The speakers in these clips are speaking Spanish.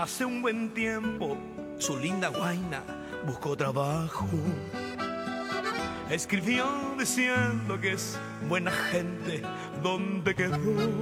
Hace un buen tiempo, su linda guaina buscó trabajo. Escribió diciendo que es buena gente donde quedó,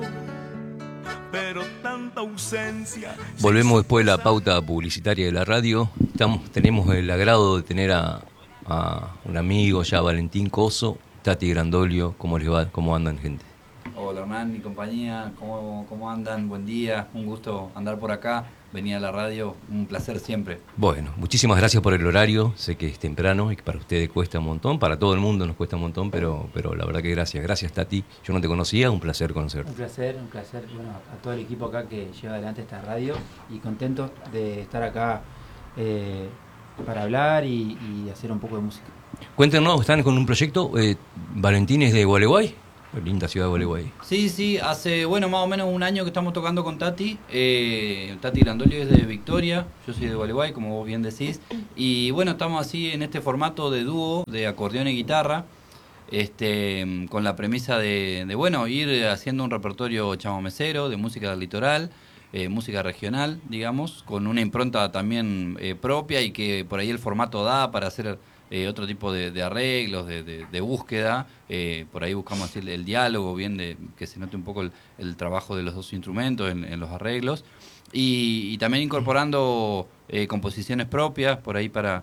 pero tanta ausencia. Volvemos después de la pauta publicitaria de la radio. Tenemos el agrado de tener a un amigo ya, Valentín Coso, Tati Grandolio. ¿Cómo les va? ¿Cómo andan, gente? Hola Hernán y compañía, ¿cómo andan? Buen día, un gusto andar por acá, venir a la radio, un placer siempre. Bueno, muchísimas gracias por el horario, sé que es temprano y que para ustedes cuesta un montón, para todo el mundo nos cuesta un montón, pero la verdad que gracias Tati, yo no te conocía, un placer conocerte. Un placer, bueno, a todo el equipo acá que lleva adelante esta radio y contento de estar acá para hablar y hacer un poco de música. Cuéntenos, están con un proyecto, Valentín es de Gualeguay. Linda ciudad de Gualeguay. Sí, hace más o menos un año que estamos tocando con Tati. Tati Grandolio es de Victoria, yo soy de Gualeguay, como vos bien decís. Y bueno, estamos así en este formato de dúo, de acordeón y guitarra, con la premisa de ir haciendo un repertorio chamamecero, de música del litoral, música regional, digamos, con una impronta también propia y que por ahí el formato da para hacer otro tipo de arreglos, de búsqueda. Por ahí buscamos así el diálogo, bien que se note un poco el trabajo de los dos instrumentos en los arreglos. Y también incorporando composiciones propias, por ahí para...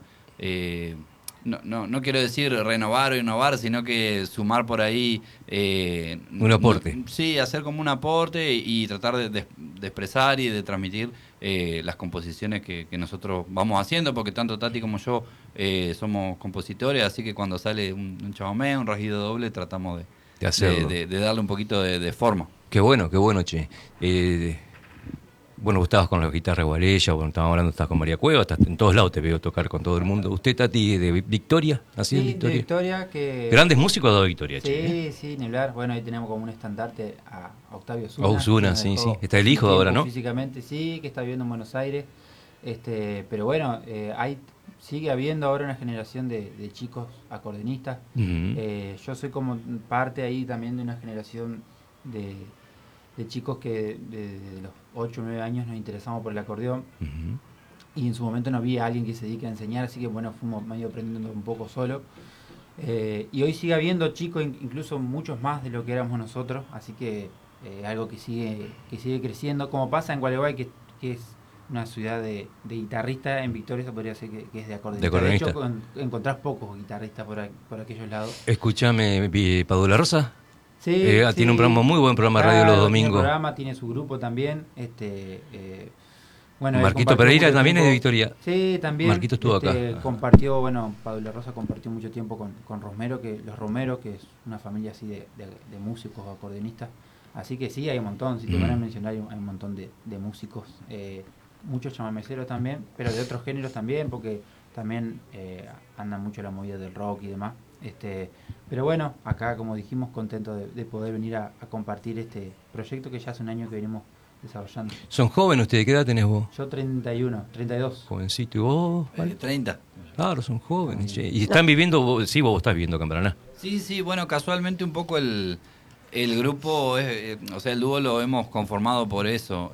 No quiero decir renovar o innovar, sino que sumar por ahí... un aporte. Sí, hacer como un aporte y tratar de expresar y de transmitir las composiciones que nosotros vamos haciendo, porque tanto Tati como yo somos compositores, así que cuando sale un chamamé, un rasguido doble, tratamos de darle un poquito de forma. Qué bueno, che. Bueno, vos estabas con la guitarra Guarella, bueno, estábamos hablando, estás con María Cueva, estás en todos lados, te veo tocar con todo el mundo. ¿Usted, Tati, de Victoria? ¿Así Sí, de Victoria? de Victoria. Grandes músicos de Victoria, Sí, ni hablar. Bueno, ahí tenemos como un estandarte a Octavio Osuna. Osuna, sí. Está el hijo ahora, ¿no? Físicamente, sí, que está viviendo en Buenos Aires. Pero bueno, sigue habiendo ahora una generación de chicos acordeonistas. Uh-huh. Yo soy como parte ahí también de una generación de chicos que desde los 8 o 9 años nos interesamos por el acordeón. Uh-huh. Y en su momento no había alguien que se dedique a enseñar, así que bueno, fuimos medio aprendiendo un poco solo. Y hoy sigue habiendo chicos, incluso muchos más de lo que éramos nosotros, así que algo que sigue creciendo, como pasa en Gualeguay, que es una ciudad de guitarristas. En Victoria se podría decir que es de acordeonista. De hecho, encontrás pocos guitarristas por aquellos lados. Escúchame, ¿Padula Rosa? Sí, tiene un programa, muy buen programa de radio los domingos. Tiene su grupo también. Bueno, Marquito Pereira también es de Victoria. Sí, también. Marquito estuvo acá. Compartió, Padula Rosa compartió mucho tiempo con Romero, los Romeros, que es una familia así de músicos acordeonistas. Así que sí, hay un montón. Si te van a mencionar, hay un montón de músicos. Muchos chamameceros también, pero de otros géneros también, porque también andan mucho la movida del rock y demás. Pero bueno, acá, como dijimos, contentos de poder venir a compartir este proyecto que ya hace un año que venimos desarrollando. ¿Son jóvenes ustedes? ¿Qué edad tenés vos? Yo 32. Jovencito. ¿Y vos? ¿Vale? 30. Claro, son jóvenes. Che. ¿Y están viviendo? Vos estás viviendo acá en Paraná. Sí, bueno, casualmente un poco el grupo, el dúo lo hemos conformado por eso.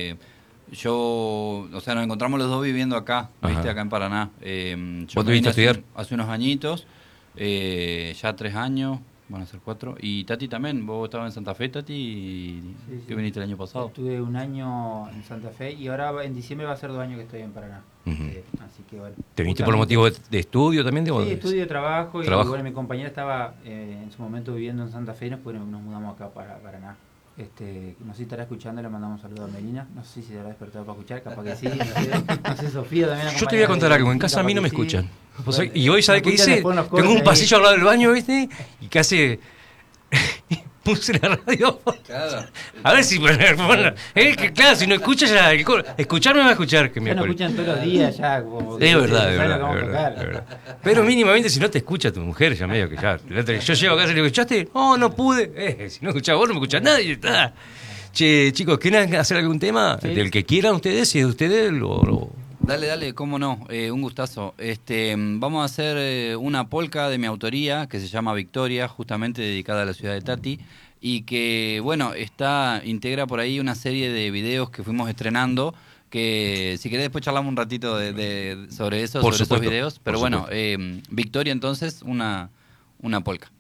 Nos encontramos los dos viviendo acá, ¿viste? Acá en Paraná. ¿Vos te viniste a estudiar? Hace unos añitos, ya 3 años, van a ser 4. Y Tati también, vos estabas en Santa Fe, Tati, y ¿qué viniste el año pasado? Estuve un año en Santa Fe y ahora en diciembre va a ser 2 años que estoy en Paraná. Uh-huh. Así que bueno. ¿Te viniste por motivo de estudio también? Sí, estudio, trabajo. Y bueno, mi compañera estaba en su momento viviendo en Santa Fe y nos mudamos acá para Paraná. No sé si estará escuchando, le mandamos un saludo a Melina. No sé si se habrá despertado para escuchar, capaz que sí. No sé Sofía también. Yo te voy a contar algo, en casa a mí no me escuchan. Bueno, y hoy, ¿sabes qué hice? Tengo un pasillo al lado del baño, ¿viste? Y casi puse la radio. Claro. A ver si claro, si no escuchas ya, escucharme va a escuchar que me no escuchan todos los días ya. Como es verdad. Pero mínimamente si no te escucha tu mujer, ya medio que ya. Yo llego a casa y le digo, ¿escuchaste? No pude. Si no escuchás vos, no me escuchás nadie. Está. Che, chicos, ¿quieren hacer algún tema? Sí. Del que quieran ustedes, si es de ustedes, Dale, cómo no, un gustazo. Vamos a hacer una polka de mi autoría que se llama Victoria, justamente dedicada a la ciudad de Tati, y que, integra por ahí una serie de videos que fuimos estrenando que si querés después charlamos un ratito sobre eso, Por sobre supuesto, esos videos. Pero por bueno, Victoria entonces, una polka.